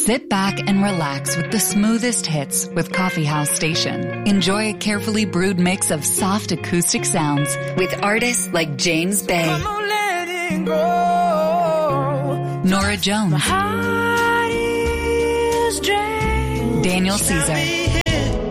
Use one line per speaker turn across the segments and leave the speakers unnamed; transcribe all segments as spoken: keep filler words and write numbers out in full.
Sit back and relax with the smoothest hits with Coffee House Station. Enjoy a carefully brewed mix of soft acoustic sounds with artists like James Bay, Nora Jones, Daniel Caesar,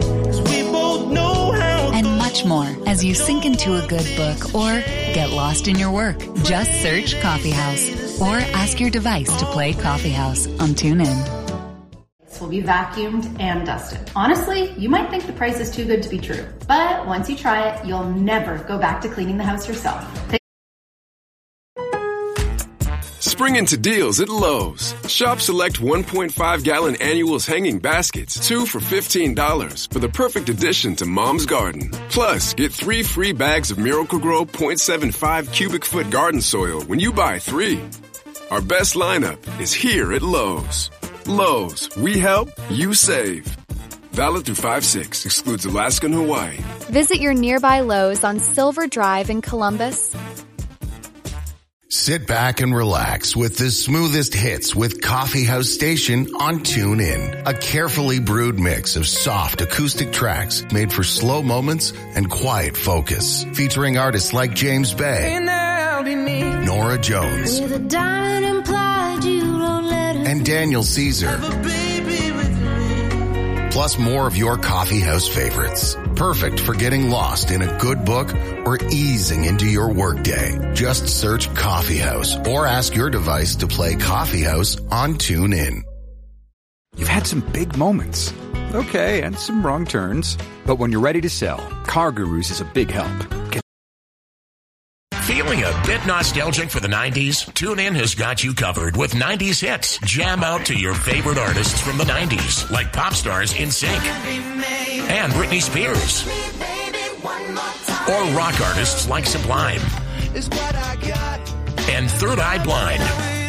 and much more as you sink into a good book or get lost in your work. Just search Coffee House or ask your device to play Coffee House on TuneIn.
Will be vacuumed and dusted. Honestly, you might think the price is too good to be true, but once you try it, you'll never go back to cleaning the house yourself.
Spring into deals at Lowe's. Shop select one point five gallon annuals hanging baskets, two for fifteen dollars, for the perfect addition to Mom's Garden. Plus, get three free bags of Miracle-Gro point seven five cubic foot garden soil when you buy three. Our best lineup is here at Lowe's. Lowe's, we help, you save. Valid through five six, excludes Alaska and Hawaii.
Visit your nearby Lowe's on Silver Drive in Columbus.
Sit back and relax with the smoothest hits with Coffee House Station on TuneIn. A carefully brewed mix of soft acoustic tracks made for slow moments and quiet focus. Featuring artists like James Bay, Nora Jones, and Daniel Caesar. Plus more of your Coffee House favorites. Perfect for getting lost in a good book or easing into your workday. Just search Coffee House or ask your device to play Coffee House on TuneIn.
You've had some big moments. Okay, and some wrong turns. But when you're ready to sell, CarGurus is a big help. Get
Feeling a bit nostalgic for the nineties? TuneIn has got you covered with nineties hits. Jam out to your favorite artists from the nineties, like pop stars NSYNC and Britney Spears, or rock artists like Sublime and Third Eye Blind.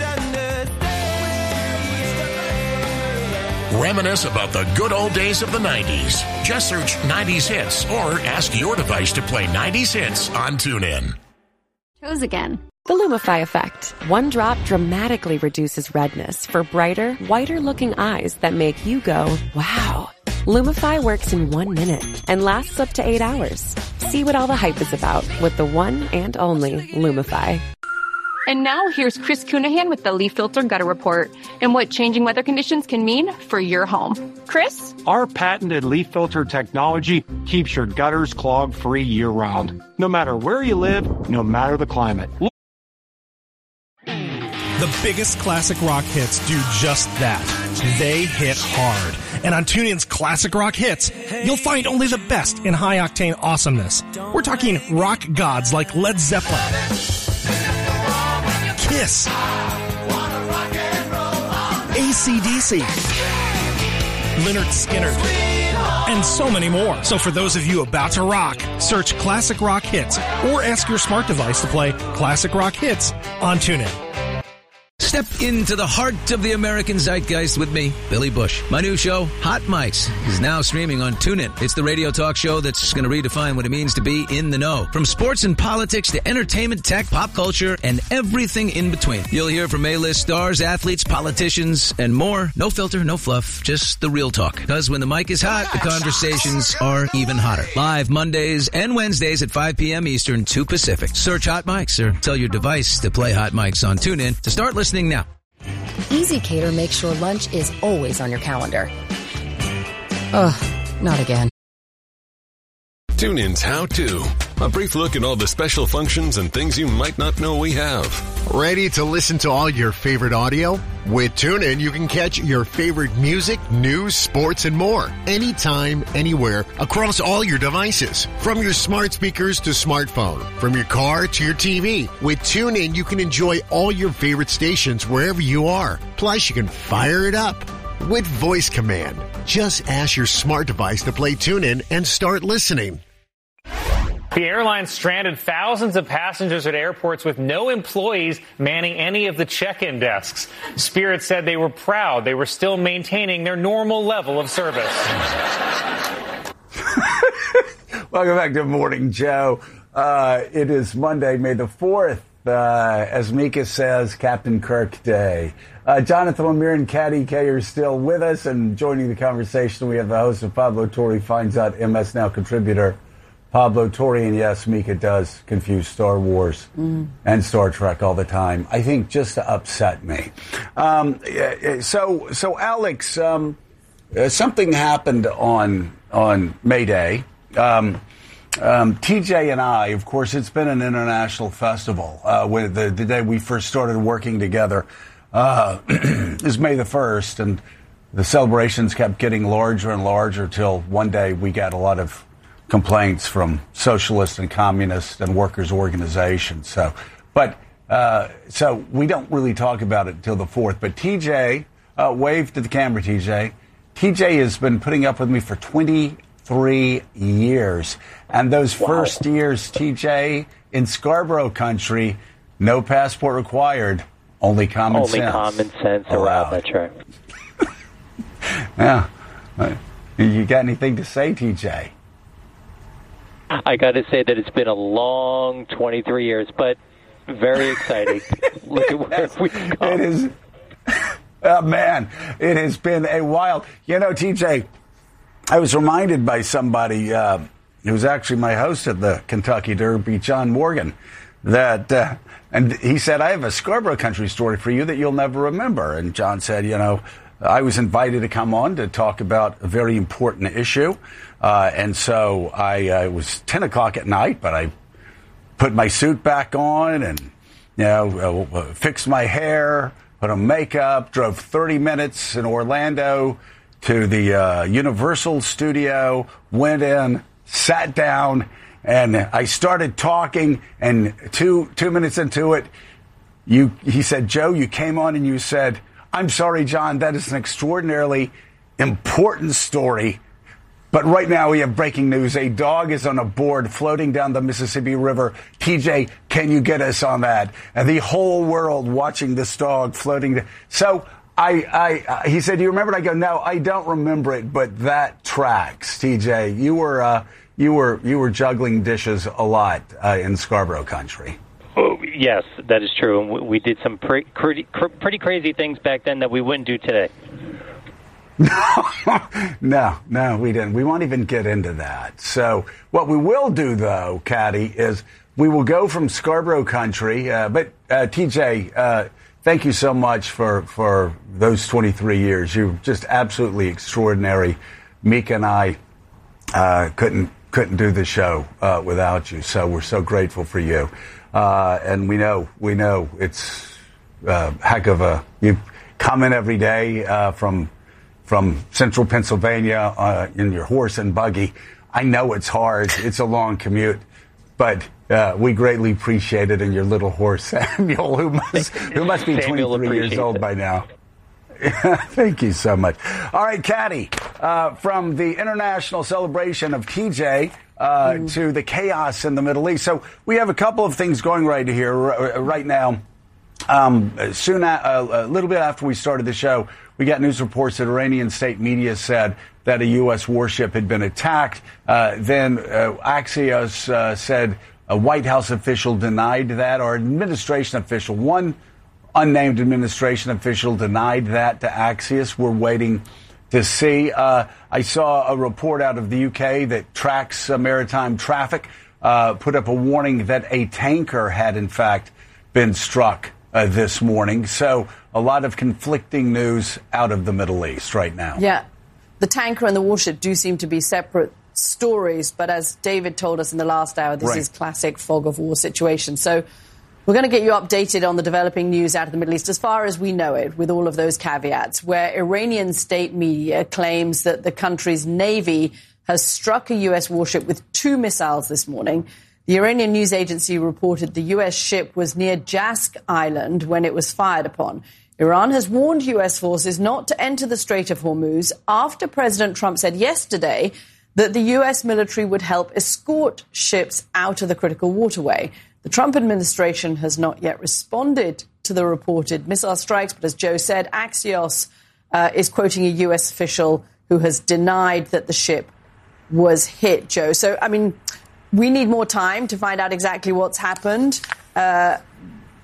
Reminisce about the good old days of the nineties. Just search nineties hits or ask your device to play nineties hits on TuneIn.
Chose again.
The Lumify Effect. One drop dramatically reduces redness for brighter, whiter-looking eyes that make you go, wow. Lumify works in one minute and lasts up to eight hours. See what all the hype is about with the one and only Lumify.
And now here's Chris Cunahan with the Leaf Filter Gutter Report and what changing weather conditions can mean for your home. Chris?
Our patented leaf filter technology keeps your gutters clog-free year-round, no matter where you live, no matter the climate.
The biggest classic rock hits do just that. They hit hard. And on TuneIn's Classic Rock Hits, you'll find only the best in high-octane awesomeness. We're talking rock gods like Led Zeppelin, Kiss, A C D C, Lynyrd Skynyrd, and so many more. So for those of you about to rock, search Classic Rock Hits or ask your smart device to play Classic Rock Hits on TuneIn.
Step into the heart of the American zeitgeist with me, Billy Bush. My new show, Hot Mics, is now streaming on TuneIn. It's the radio talk show that's going to redefine what it means to be in the know. From sports and politics to entertainment, tech, pop culture, and everything in between. You'll hear from A-list stars, athletes, politicians, and more. No filter, no fluff, just the real talk. Because when the mic is hot, the conversations are even hotter. Live Mondays and Wednesdays at five p.m. Eastern, two Pacific. Search Hot Mics or tell your device to play Hot Mics on TuneIn to start listening now.
EasyCater makes sure lunch is always on your calendar. Ugh, not again.
TuneIn's How To. A brief look at all the special functions and things you might not know we have.
Ready to listen to all your favorite audio? With TuneIn, you can catch your favorite music, news, sports, and more. Anytime, anywhere, across all your devices. From your smart speakers to smartphone. From your car to your T V. With TuneIn, you can enjoy all your favorite stations wherever you are. Plus, you can fire it up with voice command. Just ask your smart device to play TuneIn and start listening.
The airline stranded thousands of passengers at airports with no employees manning any of the check-in desks. Spirit said they were proud they were still maintaining their normal level of service.
Welcome back to Morning Joe. Uh, it is Monday, May the fourth. uh, as Mika says, Captain Kirk Day. Uh, Jonathan Lemire and Caddy K are still with us, and joining the conversation, we have the host of Pablo Torre Finds Out, M S Now contributor Pablo Torre. And yes, Mika does confuse Star Wars mm. and Star Trek all the time, I think just to upset me. Um, so, so Alex, um, uh, something happened on on May Day. Um, um, T J and I, of course, it's been an international festival. Uh, when the, the day we first started working together uh, is May the first, and the celebrations kept getting larger and larger till one day we got a lot of complaints from socialist and communist and workers' organizations. So, but uh, so we don't really talk about it until the fourth. But T J, uh, wave to the camera, T J. T J has been putting up with me for twenty-three years, and those wow. first years, T J, in Scarborough country, no passport required, only common
only
sense.
Only common sense allowed. That's right.
Yeah, you got anything to say, T J?
I got to say that it's been a long twenty-three years, but very exciting. Look at where we've come.
It is, oh, man, it has been a while. You know, T J, I was reminded by somebody uh, who was actually my host at the Kentucky Derby, John Morgan, that, uh, and he said, I have a Scarborough country story for you that you'll never remember. And John said, you know, I was invited to come on to talk about a very important issue. Uh, and so I, uh, it was ten o'clock at night, but I put my suit back on and, you know, uh, fixed my hair, put on makeup, drove thirty minutes in Orlando to the uh, Universal studio, went in, sat down, and I started talking. And two two minutes into it, you he said, Joe, you came on and you said, I'm sorry, John, that is an extraordinarily important story. But right now we have breaking news. A dog is on a board floating down the Mississippi River. T J, can you get us on that? And the whole world watching this dog floating. So I, I, he said, do you remember it? I go, no, I don't remember it, but that tracks. T J, you were, uh, you were, you were juggling dishes a lot uh, in Scarborough country.
Oh, yes, that is true. And we did some pre- pretty, pretty crazy things back then that we wouldn't do today.
no, no, we didn't. We won't even get into that. So what we will do, though, Caddy, is we will go from Scarborough country. Uh, but, uh, T J, uh, thank you so much for, for those twenty-three years. You're just absolutely extraordinary. Mika and I uh, couldn't couldn't do the show uh, without you. So we're so grateful for you. Uh, and we know we know it's a heck of a you come in every day uh, from. from central Pennsylvania uh, in your horse and buggy. I know it's hard. It's a long commute, but uh, we greatly appreciate it. And your little horse, Samuel, who must, who must be twenty-three years old it. by now. Thank you so much. All right, Caddy, uh, from the international celebration of T J uh, mm. to the chaos in the Middle East. So we have a couple of things going right here, right now. Um, soon, a, a little bit after we started the show, we got news reports that Iranian state media said that a U S warship had been attacked. Uh, then uh, Axios uh, said a White House official denied that, or administration official, one unnamed administration official denied that to Axios. We're waiting to see. Uh, I saw a report out of the U K that tracks uh, maritime traffic, uh, put up a warning that a tanker had, in fact, been struck uh, this morning. So a lot of conflicting news out of the Middle East right now.
Yeah. The tanker and the warship do seem to be separate stories, but as David told us in the last hour, this right. is classic fog of war situation. So we're going to get you updated on the developing news out of the Middle East as far as we know it, with all of those caveats, where Iranian state media claims that the country's navy has struck a U S warship with two missiles this morning. The Iranian news agency reported the U S ship was near Jask Island when it was fired upon. Iran has warned U S forces not to enter the Strait of Hormuz after President Trump said yesterday that the U S military would help escort ships out of the critical waterway. The Trump administration has not yet responded to the reported missile strikes, but as Joe said, Axios uh, is quoting a U S official who has denied that the ship was hit, Joe. So, I mean, we need more time to find out exactly what's happened. Uh,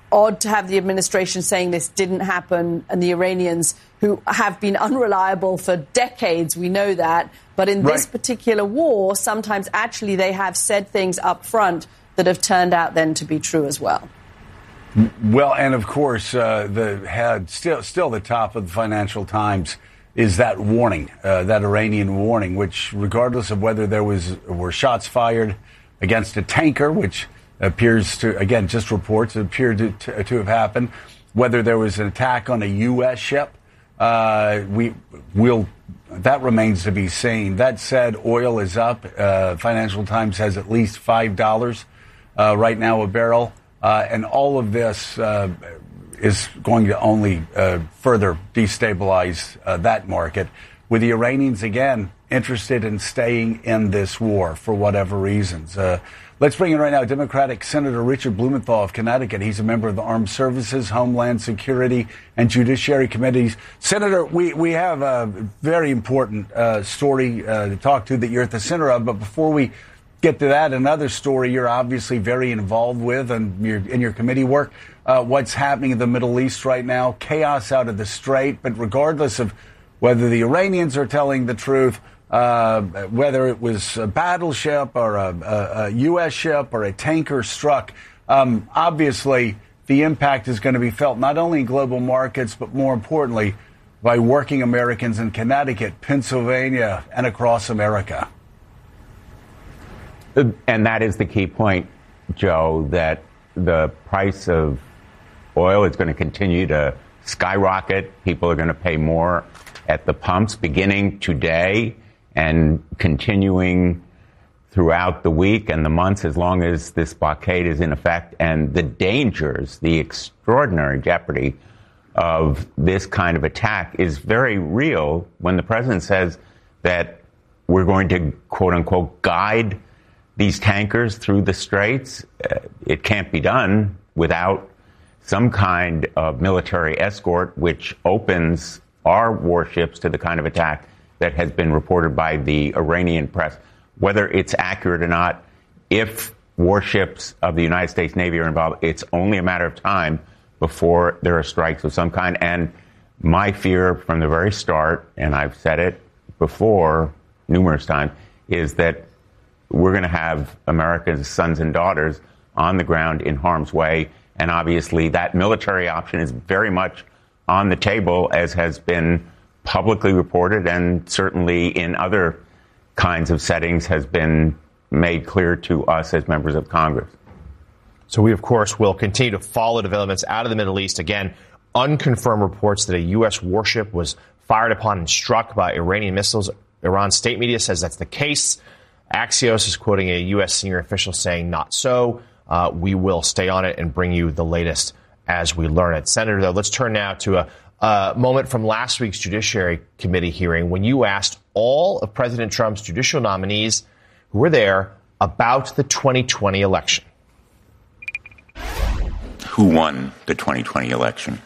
odd to have the administration saying this didn't happen, and the Iranians, who have been unreliable for decades, we know that. But in this right. particular war, sometimes actually they have said things up front that have turned out then to be true as well.
Well, and of course, uh, the head, still, still the top of the Financial Times is that warning, uh, that Iranian warning, which, regardless of whether there was were shots fired against a tanker, which appears to, again, just reports, appear to, to, to have happened, whether there was an attack on a U S ship, uh, we will. That remains to be seen. That said, oil is up. Uh, Financial Times has at least five dollars uh, right now a barrel. Uh, and all of this uh, is going to only uh, further destabilize uh, that market, with the Iranians, again, interested in staying in this war for whatever reasons. Uh, let's bring in right now Democratic Senator Richard Blumenthal of Connecticut. He's a member of the Armed Services, Homeland Security, and Judiciary Committees. Senator, we, we have a very important uh, story uh, to talk to that you're at the center of, but before we get to that, another story you're obviously very involved with and your, in your committee work, uh, what's happening in the Middle East right now, chaos out of the Strait. But regardless of whether the Iranians are telling the truth, uh, whether it was a battleship or a, a, a U S ship or a tanker struck, um, obviously the impact is going to be felt not only in global markets, but more importantly by working Americans in Connecticut, Pennsylvania, and across America.
And that is the key point, Joe, that the price of oil is going to continue to skyrocket. People are going to pay more at the pumps beginning today and continuing throughout the week and the months as long as this blockade is in effect. And the dangers, the extraordinary jeopardy of this kind of attack is very real when the president says that we're going to, quote unquote, guide these tankers through the straits. Uh, it can't be done without some kind of military escort, which opens our warships to the kind of attack that has been reported by the Iranian press. Whether it's accurate or not, if warships of the United States Navy are involved, it's only a matter of time before there are strikes of some kind. And my fear from the very start, and I've said it before numerous times, is that we're going to have America's sons and daughters on the ground in harm's way. And obviously that military option is very much on the table, as has been publicly reported and certainly in other kinds of settings has been made clear to us as members of Congress.
So we, of course, will continue to follow developments out of the Middle East. Again, unconfirmed reports that a U S warship was fired upon and struck by Iranian missiles. Iran's state media says that's the case. Axios is quoting a U S senior official saying not so. Uh, we will stay on it and bring you the latest as we learn it. Senator, though, let's turn now to a, a moment from last week's Judiciary Committee hearing when you asked all of President Trump's judicial nominees who were there about the twenty twenty election.
Who won the twenty twenty election?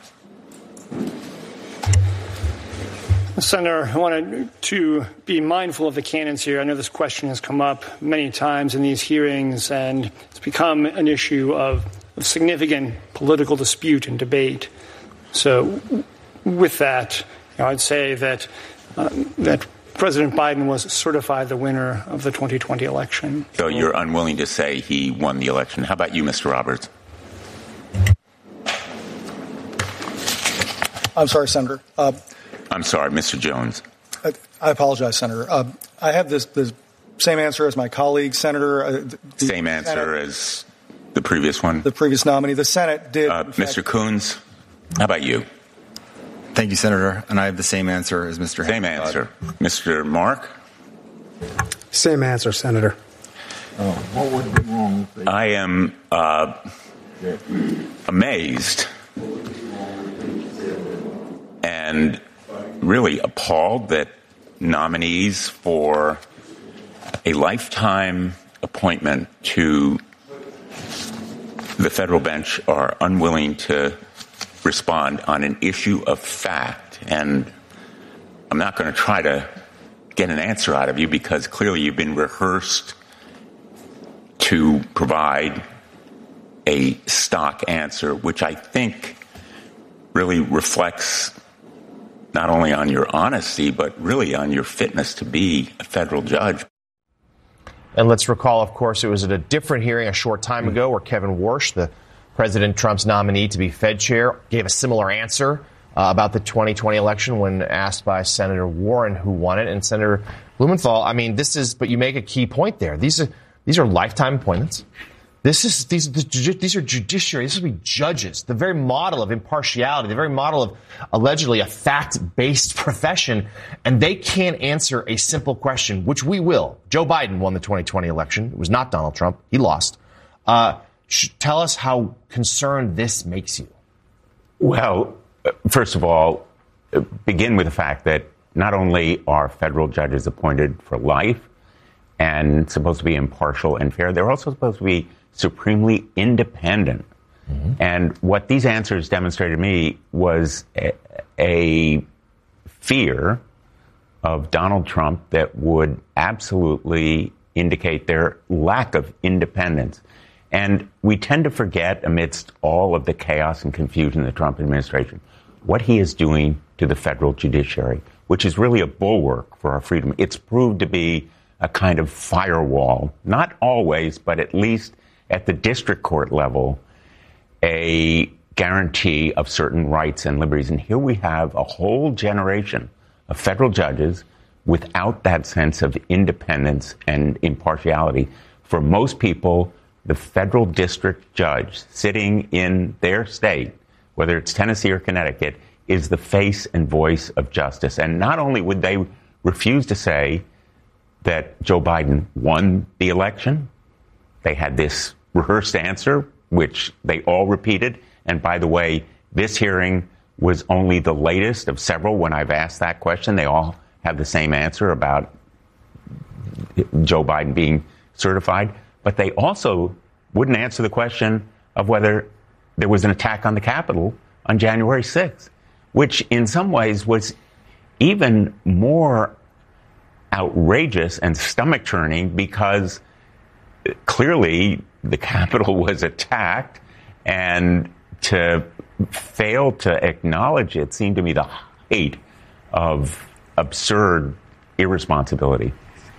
Senator, I wanted to be mindful of the canons here. I know this question has come up many times in these hearings, and it's become an issue of, of significant political dispute and debate. So with that, you know, I'd say that uh, that President Biden was certified the winner of the twenty twenty election.
So you're unwilling to say he won the election. How about you, Mister Roberts?
I'm sorry, Senator. Uh,
I'm sorry, Mister Jones.
I, I apologize, Senator. Uh, I have this, this same answer as my colleague, Senator. Uh, the,
same answer Senate, as the previous one?
The previous nominee. The Senate did.
Uh, Mister Coons, how about you?
Thank you, Senator. And I have the same answer as Mister
Same Hampton. answer. Mister Mark?
Same answer, Senator.
Uh, what would be wrong with the-
I am uh, amazed and really appalled that nominees for a lifetime appointment to the federal bench are unwilling to respond on an issue of fact. And I'm not going to try to get an answer out of you because clearly you've been rehearsed to provide a stock answer, which I think really reflects not only on your honesty, but really on your fitness to be a federal judge.
And let's recall, of course, it was at a different hearing a short time ago where Kevin Warsh, the President Trump's nominee to be Fed chair, gave a similar answer uh, about the twenty twenty election when asked by Senator Warren who won it. And Senator Blumenthal, I mean, this is, but you make a key point there. These are these are lifetime appointments. This is these these are judiciary. This would be judges. The very model of impartiality, the very model of allegedly a fact-based profession, and they can't answer a simple question, which we will. Joe Biden won the twenty twenty election. It was not Donald Trump. He lost. Uh, sh- tell us how concerned this makes you.
Well, first of all, begin with the fact that not only are federal judges appointed for life and supposed to be impartial and fair, they're also supposed to be supremely independent. Mm-hmm. And what these answers demonstrated to me was a, a fear of Donald Trump that would absolutely indicate their lack of independence. And we tend to forget, amidst all of the chaos and confusion in the Trump administration, what he is doing to the federal judiciary, which is really a bulwark for our freedom. It's proved to be a kind of firewall, not always, but at least at the district court level, a guarantee of certain rights and liberties. And here we have a whole generation of federal judges without that sense of independence and impartiality. For most people, the federal district judge sitting in their state, whether it's Tennessee or Connecticut, is the face and voice of justice. And not only would they refuse to say that Joe Biden won the election, they had this rehearsed answer, which they all repeated. And by the way, this hearing was only the latest of several. When I've asked that question, they all have the same answer about Joe Biden being certified. But they also wouldn't answer the question of whether there was an attack on the Capitol on January sixth, which in some ways was even more outrageous and stomach-churning because clearly the Capitol was attacked, and to fail to acknowledge it seemed to me the height of absurd irresponsibility.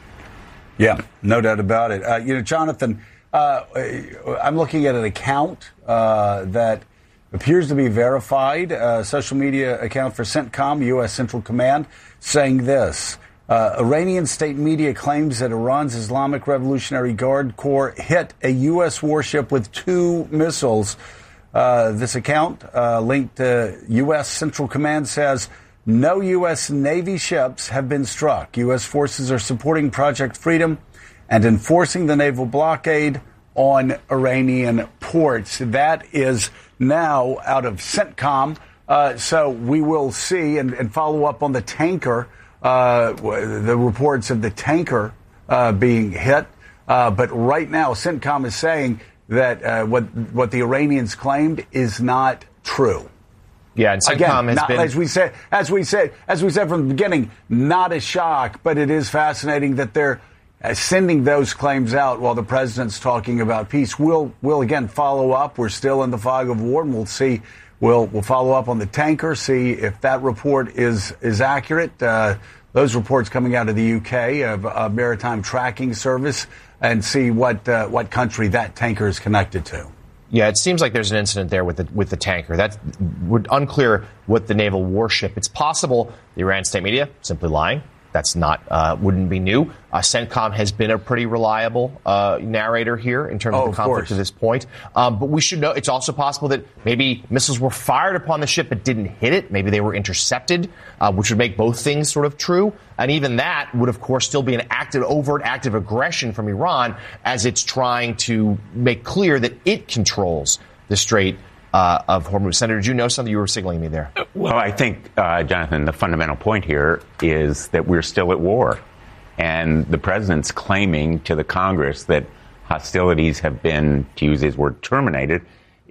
Yeah, no doubt about it. Uh, you know, Jonathan, uh, I'm looking at an account uh, that appears to be verified, a social media account for CENTCOM, U S Central Command, saying this. Uh, Iranian state media claims that Iran's Islamic Revolutionary Guard Corps hit a U S warship with two missiles. Uh, this account, uh, linked to U S Central Command, says no U S Navy ships have been struck. U S forces are supporting Project Freedom and enforcing the naval blockade on Iranian ports. That is now out of CENTCOM. Uh, so we will see and, and follow up on the tanker. Uh, the reports of the tanker uh, being hit. Uh, but right now, CENTCOM is saying that uh, what what the Iranians claimed is not true.
Yeah, and CENTCOM
Again,
has
not,
been,
as we said, as we said, as we said from the beginning, not a shock, but it is fascinating that they're uh, sending those claims out while the president's talking about peace. We'll we'll again follow up. We're still in the fog of war, and we'll see. We'll we'll follow up on the tanker, see if that report is is accurate. Uh, those reports coming out of the U K, of a maritime tracking service, and see what uh, what country that tanker is connected to.
Yeah, it seems like there's an incident there with the with the tanker. That's unclear what the naval warship. It's possible the Iran state media simply lying. That's not uh, wouldn't be new. Uh, CENTCOM has been a pretty reliable uh, narrator here in terms
oh,
of the
of
conflict
course.
to this point. Um, but we should know it's also possible that maybe missiles were fired upon the ship but didn't hit it. Maybe they were intercepted, uh, which would make both things sort of true. And even that would, of course, still be an active, overt act of aggression from Iran as it's trying to make clear that it controls the Strait Uh, of Hormuz. Senator, did you know something? You were signaling me there.
Well, I think, uh, Jonathan, the fundamental point here is that we're still at war. And the president's claiming to the Congress that hostilities have been, to use his word, terminated,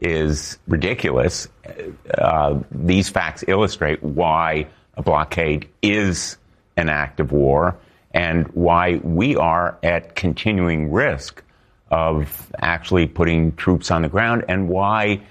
is ridiculous. Uh, these facts illustrate why a blockade is an act of war and why we are at continuing risk of actually putting troops on the ground, and why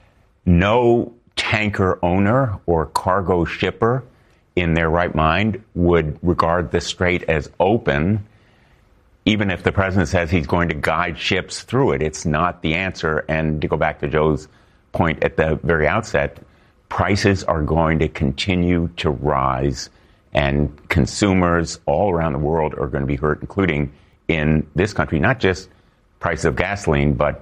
no tanker owner or cargo shipper in their right mind would regard the strait as open, even if the president says he's going to guide ships through it. It's not the answer. And to go back to Joe's point at the very outset, prices are going to continue to rise, and consumers all around the world are going to be hurt, including in this country, not just prices of gasoline, but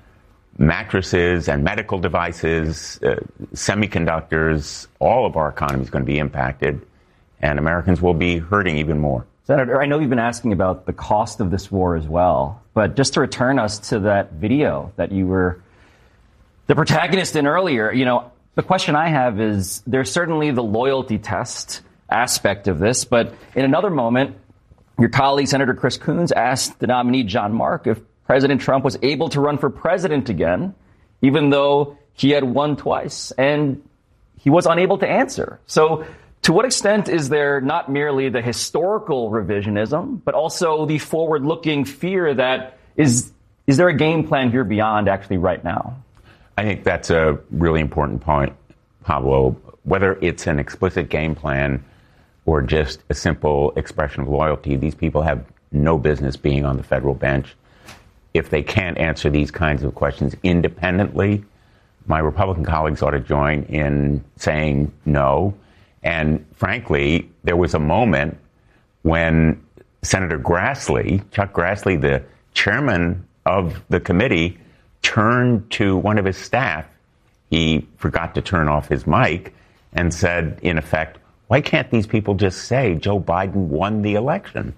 mattresses and medical devices, uh, semiconductors. All of our economy is going to be impacted, and Americans will be hurting even more.
Senator, I know you've been asking about the cost of this war as well, but just to return us to that video that you were the protagonist in earlier, you know, the question I have is, there's certainly the loyalty test aspect of this, but in another moment, your colleague, Senator Chris Coons, asked the nominee, John Mark, if President Trump was able to run for president again, even though he had won twice, and he was unable to answer. So to what extent is there not merely the historical revisionism, but also the forward-looking fear that is, is there a game plan here beyond actually right now?
I think that's a really important point, Pablo. Whether it's an explicit game plan or just a simple expression of loyalty, these people have no business being on the federal bench. If they can't answer these kinds of questions independently, my Republican colleagues ought to join in saying no. And frankly, there was a moment when Senator Grassley, Chuck Grassley, the chairman of the committee, turned to one of his staff. He forgot to turn off his mic and said, in effect, why can't these people just say Joe Biden won the election?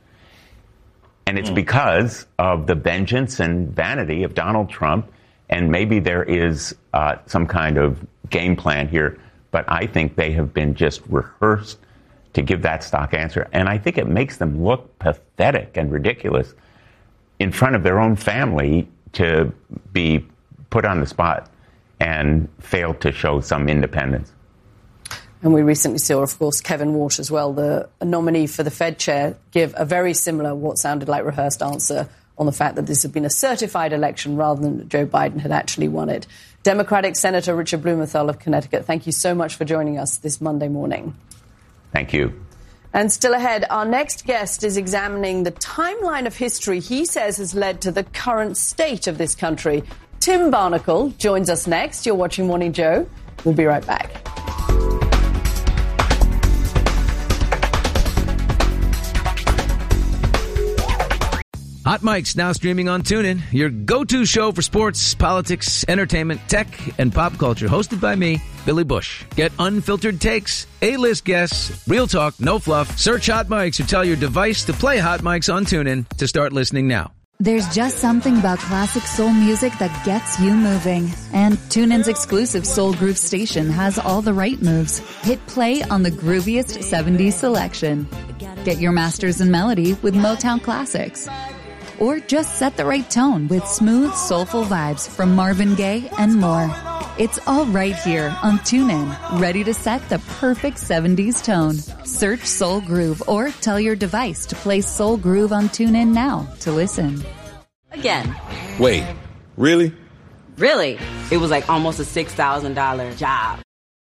And it's because of the vengeance and vanity of Donald Trump. And maybe there is uh, some kind of game plan here, but I think they have been just rehearsed to give that stock answer. And I think it makes them look pathetic and ridiculous in front of their own family to be put on the spot and fail to show some independence.
And we recently saw, of course, Kevin Walsh as well, the nominee for the Fed chair, give a very similar, what sounded like rehearsed answer on the fact that this had been a certified election rather than that Joe Biden had actually won it. Democratic Senator Richard Blumenthal of Connecticut, thank you so much for joining us this Monday morning.
Thank you.
And still ahead, our next guest is examining the timeline of history he says has led to the current state of this country. Tim Barnacle joins us next. You're watching Morning Joe. We'll be right back.
Hot Mike's now streaming on TuneIn, your go-to show for sports, politics, entertainment, tech, and pop culture. Hosted by me, Billy Bush. Get unfiltered takes, A-list guests, real talk, no fluff. Search Hot Mike's or tell your device to play Hot Mike's on TuneIn to start listening now.
There's just something about classic soul music that gets you moving. And TuneIn's exclusive Soul Groove station has all the right moves. Hit play on the grooviest seventies selection. Get your masters in melody with Motown Classics. Or just set the right tone with smooth, soulful vibes from Marvin Gaye and more. It's all right here on TuneIn, ready to set the perfect seventies tone. Search Soul Groove or tell your device to play Soul Groove on TuneIn now to listen.
Again.
Wait, really?
Really? It was like almost a six thousand dollars job.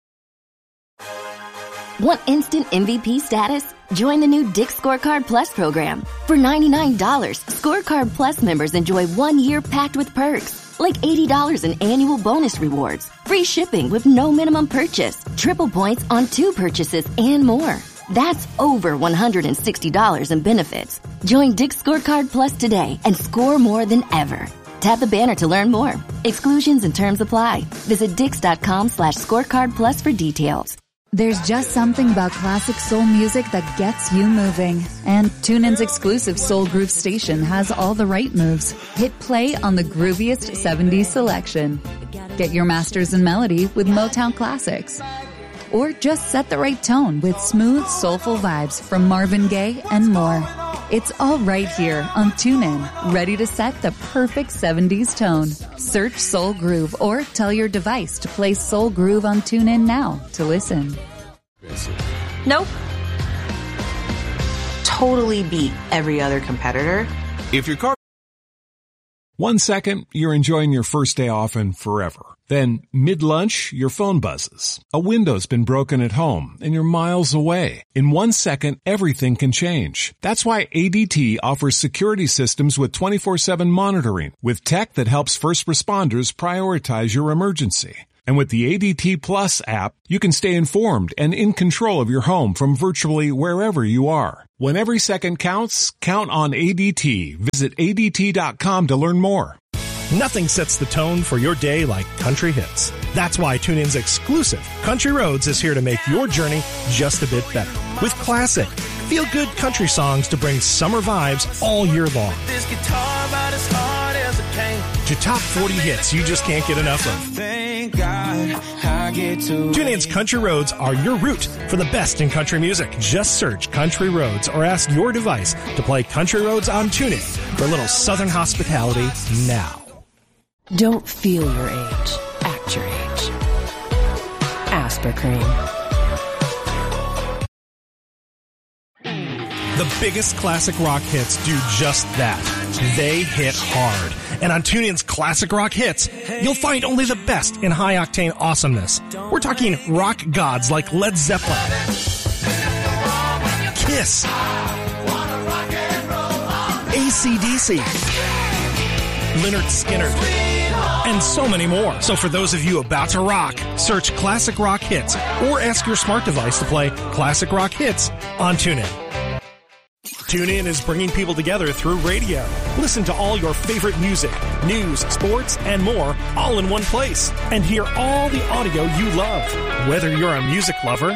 Want instant M V P status? Join the new Dick's Scorecard Plus program. For ninety-nine dollars, Scorecard Plus members enjoy one year packed with perks, like eighty dollars in annual bonus rewards, free shipping with no minimum purchase, triple points on two purchases, and more. That's over one hundred sixty dollars in benefits. Join Dick's Scorecard Plus today and score more than ever. Tap the banner to learn more. Exclusions and terms apply. Visit dix.com slash scorecard plus for details.
There's just something about classic soul music that gets you moving. And TuneIn's exclusive Soul Groove station has all the right moves. Hit play on the grooviest seventies selection. Get your masters in melody with Motown Classics. Or just set the right tone with smooth, soulful vibes from Marvin Gaye and more. It's all right here on TuneIn, ready to set the perfect seventies tone. Search Soul Groove or tell your device to play Soul Groove on TuneIn now to listen.
Nope. Totally beat every other competitor.
If your car
One second, you're enjoying your first day off and forever. Then, mid-lunch, your phone buzzes. A window's been broken at home, and you're miles away. In one second, everything can change. That's why A D T offers security systems with twenty-four seven monitoring, with tech that helps first responders prioritize your emergency. And with the A D T Plus app, you can stay informed and in control of your home from virtually wherever you are. When every second counts, count on A D T. Visit A D T dot com to learn more.
Nothing sets the tone for your day like country hits. That's why TuneIn's exclusive Country Roads is here to make your journey just a bit better. With classic, feel-good country songs to bring summer vibes all year long.
This guitar about as hard as it can.
To top forty hits you just can't get enough of.
Thank God I get to
TuneIn's Country Roads are your route for the best in country music. Just search Country Roads or ask your device to play Country Roads on TuneIn for a little Southern hospitality now.
Don't feel your age. Act your age. Aspercream.
The biggest classic rock hits do just that. They hit hard. And on TuneIn's Classic Rock Hits, you'll find only the best in high-octane awesomeness. We're talking rock gods like Led Zeppelin, Kiss, A C D C, Lynyrd Skynyrd, and so many more. So for those of you about to rock, search Classic Rock Hits or ask your smart device to play Classic Rock Hits on TuneIn. TuneIn is bringing people together through radio. Listen to all your favorite music, news, sports, and more all in one place. And hear all the audio you love. Whether you're a music lover,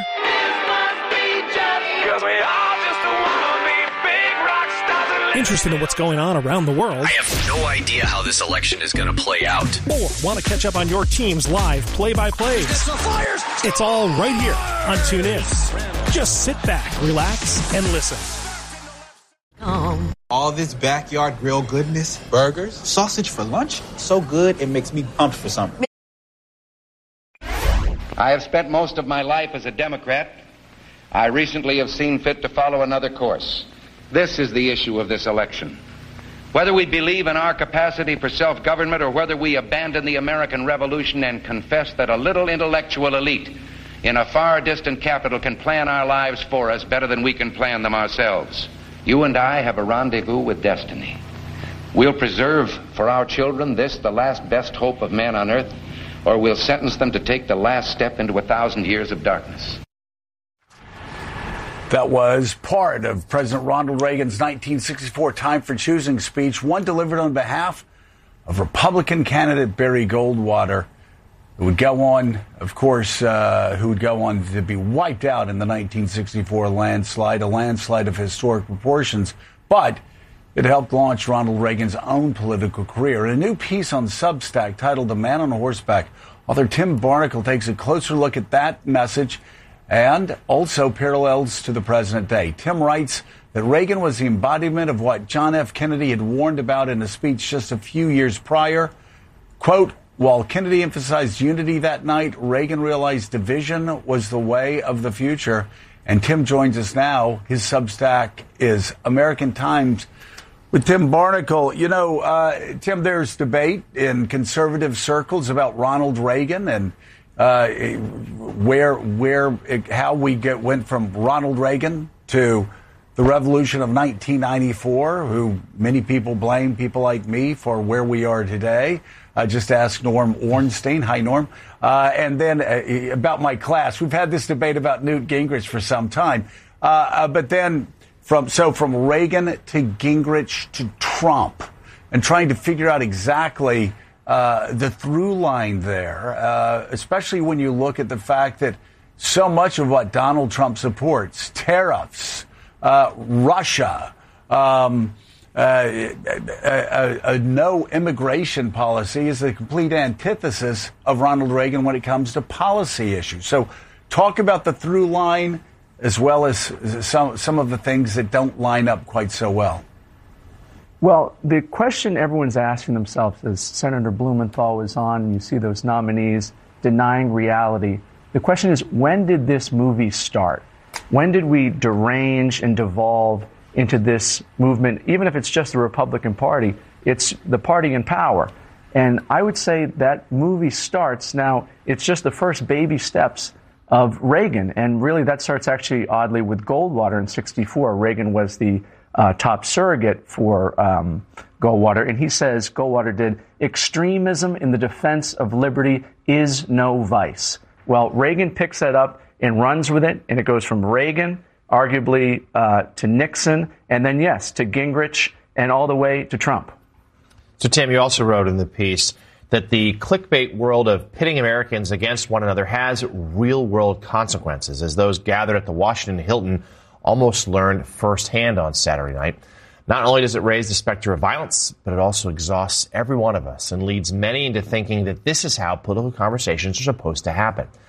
interested in what's going on around the world,
I have no idea how this election is going to play out,
or want to catch up on your team's live play-by-plays, it's all right here on TuneIn. Just sit back, relax, and listen.
Um. All this backyard grill goodness, burgers, sausage for lunch, so good it makes me pumped for something.
I have spent most of my life as a Democrat. I recently have seen fit to follow another course. This is the issue of this election. Whether we believe in our capacity for self-government or whether we abandon the American Revolution and confess that a little intellectual elite in a far distant capital can plan our lives for us better than we can plan them ourselves. You and I have a rendezvous with destiny. We'll preserve for our children this, the last best hope of man on earth, or we'll sentence them to take the last step into a thousand years of darkness.
That was part of President Ronald Reagan's nineteen sixty-four Time for Choosing speech, one delivered on behalf of Republican candidate Barry Goldwater, who would go on, of course, uh, who would go on to be wiped out in the nineteen sixty-four landslide, a landslide of historic proportions. But it helped launch Ronald Reagan's own political career. In a new piece on Substack titled The Man on Horseback, author Tim Barnacle takes a closer look at that message and also parallels to the present day. Tim writes that Reagan was the embodiment of what John F. Kennedy had warned about in a speech just a few years prior. Quote, while Kennedy emphasized unity that night, Reagan realized division was the way of the future. And Tim joins us now. His Substack is American Times with Tim Barnacle. You know, uh, Tim, there's debate in conservative circles about Ronald Reagan and uh, where, where, how we get went from Ronald Reagan to the revolution of nineteen ninety-four, who many people blame people like me for where we are today. Uh, just ask Norm Ornstein. Hi, Norm. Uh, and then uh, about my class. We've had this debate about Newt Gingrich for some time. Uh, uh, but then from so from Reagan to Gingrich to Trump, and trying to figure out exactly uh, the through line there, uh, especially when you look at the fact that so much of what Donald Trump supports, tariffs, uh, Russia, um, Uh, a, a, a no immigration policy is the complete antithesis of Ronald Reagan when it comes to policy issues. So talk about the through line as well as some, some of the things that don't line up quite so well.
Well, the question everyone's asking themselves as Senator Blumenthal was on, and you see those nominees denying reality. The question is, when did this movie start? When did we derange and devolve into this movement, even if it's just the Republican Party, It's the party in power. And I would say that movie starts now, it's just the first baby steps of Reagan. And really that starts actually oddly with Goldwater in sixty-four. Reagan was the uh, top surrogate for um, Goldwater. And he says, Goldwater did, extremism in the defense of liberty is no vice. Well, Reagan picks that up and runs with it. And it goes from Reagan, arguably, uh, to Nixon. And then, yes, to Gingrich and all the way to Trump.
So, Tim, you also wrote in the piece that the clickbait world of pitting Americans against one another has real-world consequences, as those gathered at the Washington Hilton almost learned firsthand on Saturday night. Not only does it raise the specter of violence, but it also exhausts every one of us and leads many into thinking that this is how political conversations are supposed to happen.